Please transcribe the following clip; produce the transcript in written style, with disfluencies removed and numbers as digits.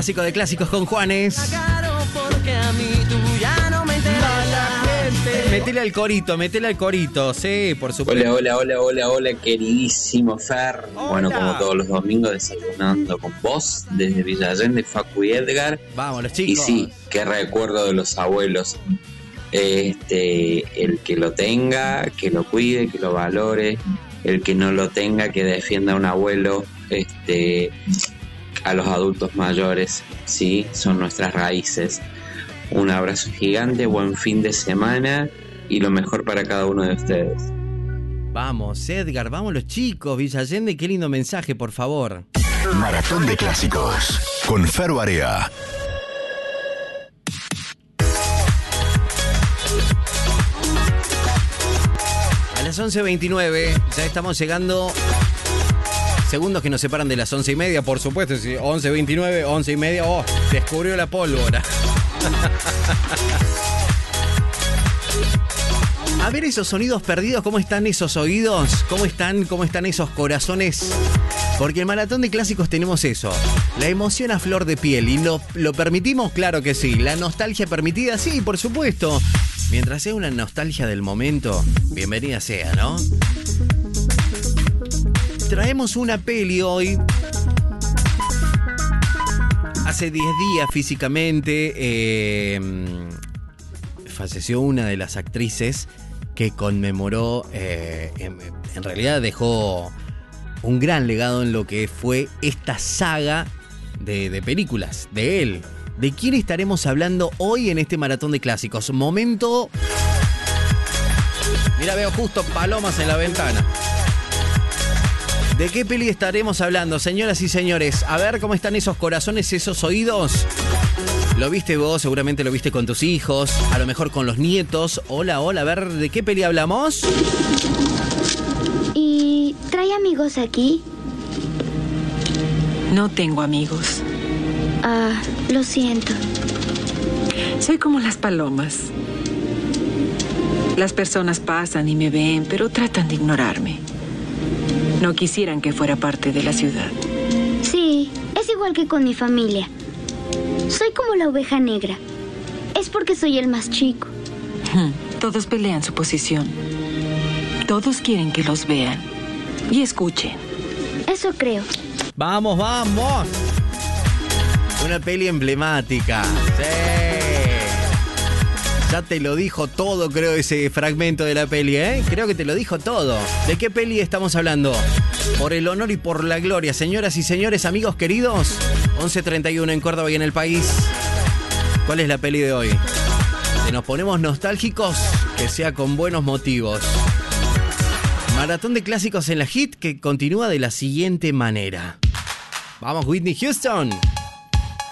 clásico de clásicos con Juanes. Metele al corito, sí, por supuesto. Hola, queridísimo Fer. Hola. Bueno, como todos los domingos, desayunando con vos desde Villa Allende, Facu y Edgar. Vamos, los Y chicos. sí, qué recuerdo de los abuelos. El que lo tenga, que lo cuide, que lo valore. El que no lo tenga, que defienda a un abuelo. A los adultos mayores, sí, son nuestras raíces. Un abrazo gigante, buen fin de semana y lo mejor para cada uno de ustedes. Vamos, Edgar, vamos los chicos. Villa Allende, qué lindo mensaje, por favor. Maratón de clásicos con Fer Barea. A las 11:29, ya estamos llegando. Segundos que nos separan de las 11:30, por supuesto. 11:29, 11:30. Oh, descubrió la pólvora. A ver esos sonidos perdidos, ¿cómo están esos oídos? ¿Cómo están esos corazones? Porque en Maratón de Clásicos tenemos eso, la emoción a flor de piel. ¿Y lo permitimos? Claro que sí. ¿La nostalgia permitida? Sí, por supuesto. Mientras sea una nostalgia del momento, bienvenida sea, ¿no? Traemos una peli hoy. Hace 10 días físicamente falleció una de las actrices que conmemoró, en realidad dejó un gran legado en lo que fue esta saga de películas de él. ¿De quién estaremos hablando hoy en este Maratón de Clásicos? Momento... Mira, veo justo palomas en la ventana. ¿De qué peli estaremos hablando, señoras y señores? A ver cómo están esos corazones, esos oídos. Lo viste vos, seguramente lo viste con tus hijos, a lo mejor con los nietos. Hola, a ver, ¿de qué peli hablamos? ¿Y trae amigos aquí? No tengo amigos. Ah, lo siento. Soy como las palomas. Las personas pasan y me ven, pero tratan de ignorarme. No quisieran que fuera parte de la ciudad. Sí, es igual que con mi familia. Soy como la oveja negra. Es porque soy el más chico. Todos pelean su posición. Todos quieren que los vean y escuchen. Eso creo. ¡Vamos! Una peli emblemática. Sí. Ya te lo dijo todo, creo, ese fragmento de la peli, ¿eh? Creo que te lo dijo todo. ¿De qué peli estamos hablando? Por el honor y por la gloria, señoras y señores, amigos queridos. 11:31 en Córdoba y en el país. ¿Cuál es la peli de hoy? Si nos ponemos nostálgicos, que sea con buenos motivos. Maratón de clásicos en la hit que continúa de la siguiente manera. Vamos, Whitney Houston.